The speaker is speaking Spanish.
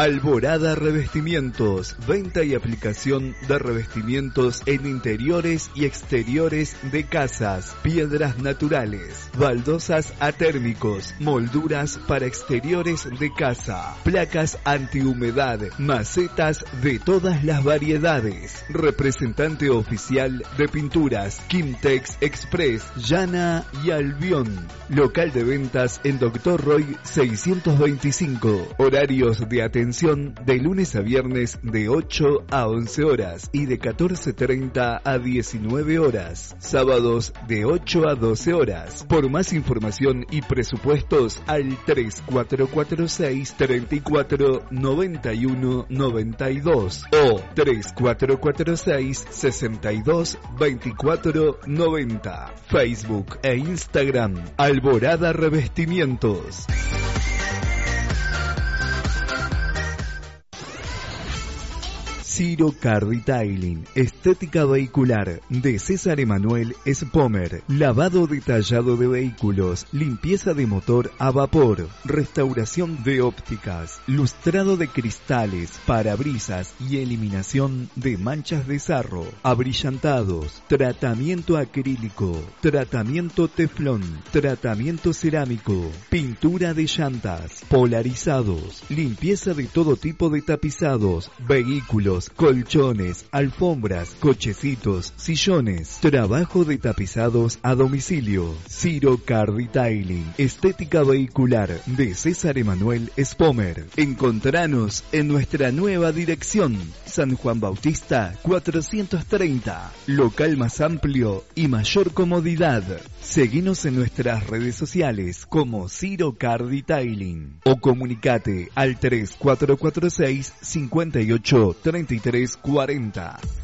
Alborada Revestimientos, venta y aplicación de revestimientos en interiores y exteriores de casas, piedras naturales, baldosas atérmicos, molduras para exteriores de casa, placas antihumedad, macetas de todas las variedades. Representante oficial de pinturas Quimtex Express, Llana y Albión. Local de ventas en Dr. Roy 625. Horarios de atención de lunes a viernes de 8 a 11 horas y de 14:30 a 19 horas. Sábados de 8 a 12 horas. Por más información y presupuestos al 3446 34 91 92 o 3446 62 24 90. Facebook e Instagram Alborada Revestimientos. Ciro Car Detailing, estética vehicular de César Emanuel Spomer, lavado detallado de vehículos, limpieza de motor a vapor, restauración de ópticas, lustrado de cristales, parabrisas y eliminación de manchas de sarro, abrillantados, tratamiento acrílico, tratamiento teflón, tratamiento cerámico, pintura de llantas, polarizados, limpieza de todo tipo de tapizados, vehículos, colchones, alfombras, cochecitos, sillones, trabajo de tapizados a domicilio. Ciro Car Detailing, estética vehicular de César Emanuel Spomer. Encontranos en nuestra nueva dirección, San Juan Bautista 430, local más amplio y mayor comodidad. Seguinos en nuestras redes sociales como Ciro Car Detailing o comunicate al 3446 58 33 40.